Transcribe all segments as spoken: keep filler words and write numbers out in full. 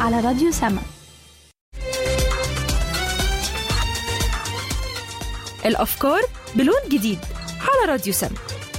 على راديو سما. الأفكار بلون جديد على راديو سما.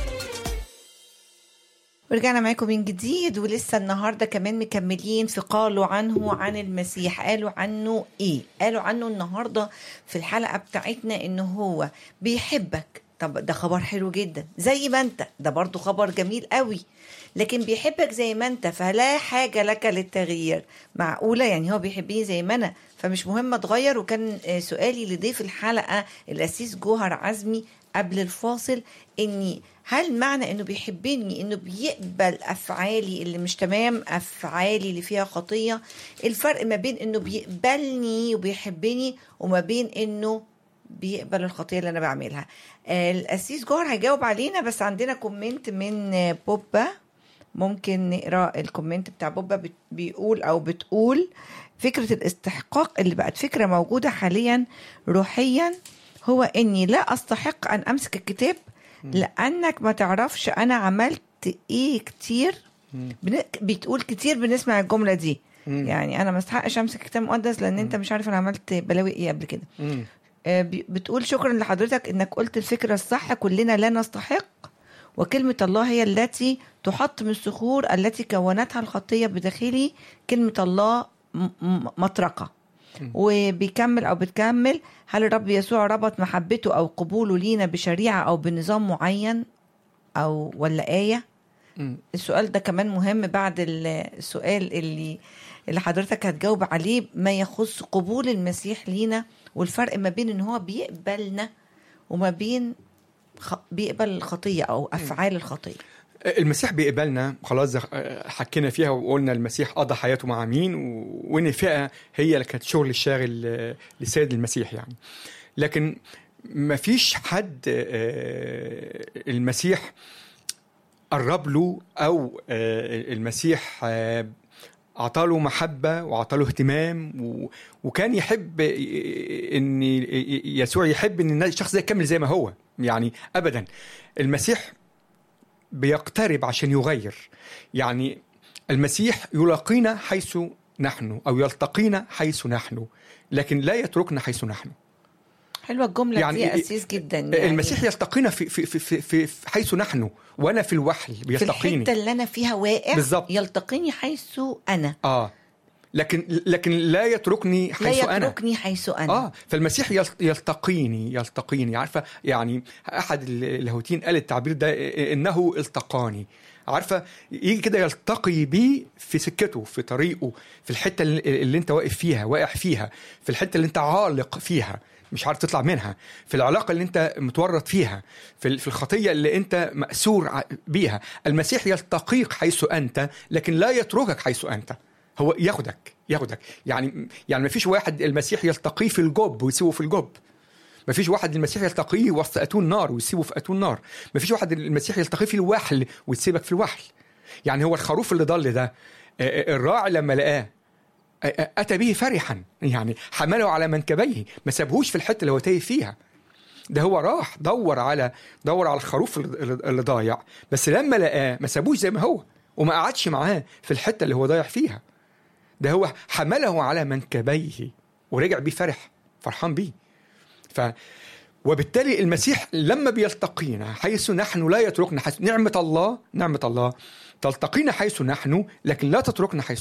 ورجعنا معاكم من جديد، ولسه النهاردة كمان مكملين في قالوا عنه عن المسيح. قالوا عنه ايه؟ قالوا عنه النهاردة في الحلقة بتاعتنا انه هو بيحبك. طب ده خبر حلو جدا، زي ما انت، ده برضو خبر جميل قوي. لكن بيحبك زي ما انت، فلا حاجة لك للتغيير. معقولة يعني هو بيحبني زي ما انا فمش مهم اتغير؟ وكان سؤالي لضيف الحلقة الأسيس جوهر عزمي قبل الفاصل، اني هل معنى انه بيحبني انه بيقبل افعالي اللي مش تمام، افعالي اللي فيها خطية؟ الفرق ما بين انه بيقبلني وبيحبني وما بين انه بيقبل الخطية اللي انا بعملها. آه الأسيس جوهر هيجاوب علينا، بس عندنا كومنت من بوبا، ممكن نقرأ الكومنت بتاع بوبا. بيقول او بتقول: فكرة الاستحقاق اللي بقت فكرة موجودة حاليا روحيا هو اني لا استحق ان امسك الكتاب لانك ما تعرفش انا عملت ايه كتير. بن... بتقول كتير بنسمع الجملة دي، يعني انا ما استحقش امسك كتاب مقدس لان انت مش عارف انا عملت بلاوي ايه قبل كده. آه بتقول: شكرا لحضرتك انك قلت الفكرة الصح، كلنا لا نستحق، وكلمة الله هي التي تحطم الصخور التي كونتها الخطية بداخلي. كلمة الله مطرقة. وبيكمل أو بتكمل: هل الرب يسوع ربط محبته أو قبوله لينا بشريعة أو بنظام معين أو ولا آية؟ السؤال ده كمان مهم بعد السؤال اللي اللي حضرتك هتجاوب عليه، ما يخص قبول المسيح لينا والفرق ما بين إن هو بيقبلنا وما بين بيقبل الخطية أو أفعال الخطية. المسيح بيقبلنا خلاص، حكينا فيها وقلنا المسيح قضى حياته مع مين، وإن فئة هي اللي كانت شغل الشاغل لسيد المسيح يعني. لكن ما فيش حد المسيح قرب له أو المسيح عطاله محبة وعطاله اهتمام، وكان يحب ان يسوع يحب ان الشخص ده يكمل زي ما هو يعني. ابدا المسيح بيقترب عشان يغير. يعني المسيح يلاقينا حيث نحن او يلتقينا حيث نحن، لكن لا يتركنا حيث نحن. حلوة الجملة يعني دي أسيس جدا. يعني المسيح يلتقينا في, في, في, في, في حيث نحن، وأنا في الوحل بيلتقيني في الحتة اللي أنا فيها واقع بالزبط. يلتقيني حيث أنا آه لكن لكن لا يتركني حيث لا أنا يتركني حيث أنا آه فالمسيح يلتقيني يلتقيني عارفة يعني. أحد اللاهوتيين قال التعبير ده إنه التقاني. عارفة يجي كده يلتقي بي في سكته، في طريقه، في الحتة اللي انت واقف فيها واقع فيها، في الحتة اللي انت عالق فيها مش عارف تطلع منها، في العلاقة اللي انت متورط فيها، في الخطية اللي انت مأسور بيها. المسيح يلتقيك حيث أنت، لكن لا يتركك حيث أنت. هو ياخدك ياخدك يعني يعني ما فيش واحد المسيح يلتقيه في الجب ويسيبه في الجب. ما فيش واحد المسيح يلتقيه وسط أتون نار ويسيبه في أتون نار. ما فيش واحد المسيح يلتقيه في الوحل ويسيبك في الوحل. يعني هو الخروف اللي ضل ده، الراعي لما لقاه أتى به فرحا، يعني حمله على منكبيه، ما سابهوش في الحتة اللي هو تايه فيها. ده هو راح دور على دور على الخروف اللي ضايع، بس لما لقاه ما سابوش زي ما هو وما قعدش معاه في الحتة اللي هو ضايع فيها. ده هو حمله على منكبيه ورجع بيه فرح فرحان بيه. ف وبالتالي المسيح لما بيلتقينا حيث نحن لا يتركنا حيث. نعمة الله نعمة الله تلتقينا حيث نحن، لكن لا تتركنا حيث